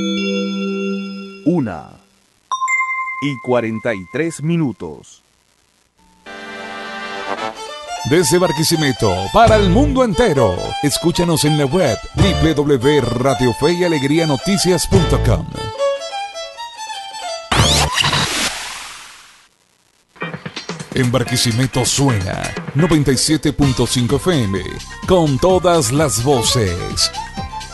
1:43. Desde Barquisimeto para el mundo entero. Escúchanos en la web www.radiofeyalegrianoticias.com. En Barquisimeto suena 97.5 FM con todas las voces.